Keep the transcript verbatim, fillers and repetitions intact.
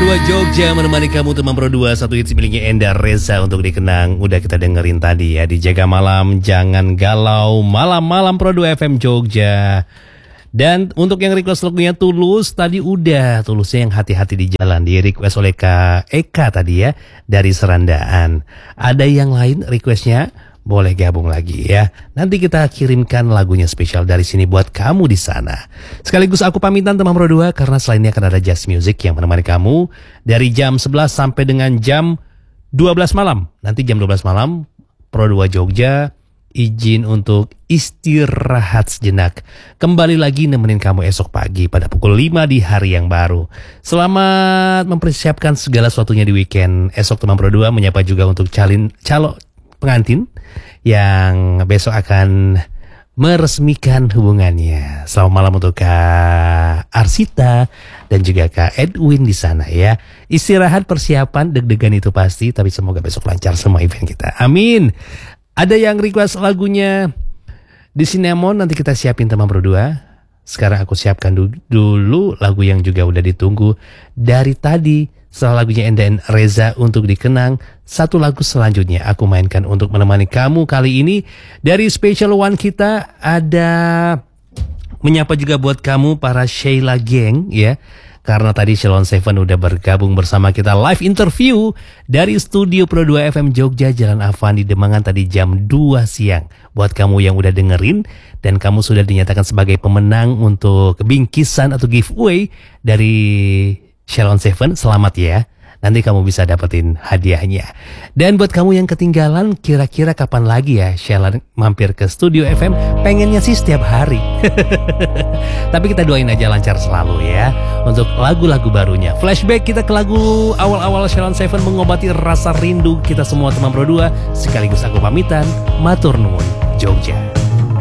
dua Jogja menemani kamu teman Pro dua. Satu hits miliknya Enda Reza untuk dikenang. Udah kita dengerin tadi ya. Dijaga malam, jangan galau. Malam-malam Pro dua F M Jogja. Dan untuk yang request lagunya Tulus, tadi udah Tulusnya yang hati-hati di jalan. Di request oleh Kak Eka tadi ya, dari Serandaan. Ada yang lain requestnya? Boleh gabung lagi ya. Nanti kita kirimkan lagunya spesial dari sini buat kamu di sana. Sekaligus aku pamitan teman Pro dua karena selainnya akan ada Jazz Music yang menemani kamu dari jam sebelas sampai dengan jam dua belas malam. Nanti jam dua belas malam Pro dua Jogja izin untuk istirahat sejenak. Kembali lagi nemenin kamu esok pagi pada pukul lima di hari yang baru. Selamat mempersiapkan segala sesuatunya di weekend. Esok teman Pro dua menyapa juga untuk calin calo pengantin yang besok akan meresmikan hubungannya. Selamat malam untuk Kak Arsita dan juga Kak Edwin di sana ya. Istirahat, persiapan, deg-degan itu pasti, tapi semoga besok lancar semua event kita. Amin. Ada yang request lagunya di Cinnamon, nanti kita siapin teman Pro dua. Sekarang aku siapkan dulu lagu yang juga udah ditunggu dari tadi. Setelah lagunya Enda Reza untuk dikenang, satu lagu selanjutnya aku mainkan untuk menemani kamu kali ini. Dari Special One kita ada menyapa juga buat kamu para Sheila Gang ya. Karena tadi Shalon Seven udah bergabung bersama kita live interview dari studio Pro dua F M Jogja, Jalan Afandi Demangan tadi jam dua siang. Buat kamu yang udah dengerin dan kamu sudah dinyatakan sebagai pemenang untuk bingkisan atau giveaway dari Shalon Seven, selamat ya. Nanti kamu bisa dapetin hadiahnya. Dan buat kamu yang ketinggalan, kira-kira kapan lagi ya Shalon mampir ke studio F M? Pengennya sih setiap hari. Tapi kita doain aja lancar selalu ya. Untuk lagu-lagu barunya. Flashback kita ke lagu awal-awal Shalon Seven mengobati rasa rindu kita semua teman Pro dua. Sekaligus aku pamitan, matur nuwun Jogja.